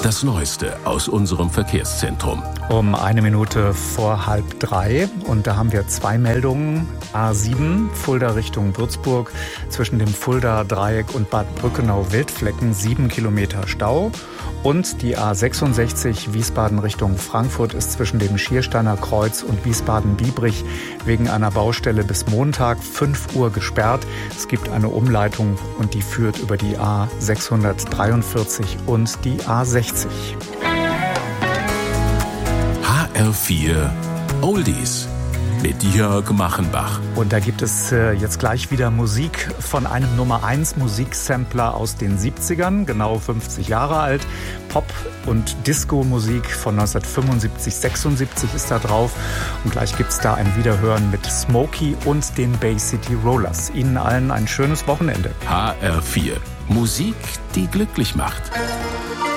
Das Neueste aus unserem Verkehrszentrum. Um 1 Minute vor 2:30 und da haben wir 2 Meldungen. A7, Fulda Richtung Würzburg, zwischen dem Fulda-Dreieck und Bad Brückenau-Wildflecken 7 Kilometer Stau. Und die A66 Wiesbaden Richtung Frankfurt ist zwischen dem Schiersteiner Kreuz und Wiesbaden-Biebrich wegen einer Baustelle bis Montag 5 Uhr gesperrt. Es gibt eine Umleitung und die führt über die A643 und die A60. HR4 Oldies mit Jörg Machenbach. Und da gibt es jetzt gleich wieder Musik von einem Nummer 1 Musiksampler aus den 70ern, genau 50 Jahre alt. Pop- und Disco-Musik von 1975, 76 ist da drauf. Und gleich gibt es da ein Wiederhören mit Smokey und den Bay City Rollers. Ihnen allen ein schönes Wochenende. HR4 Musik, die glücklich macht.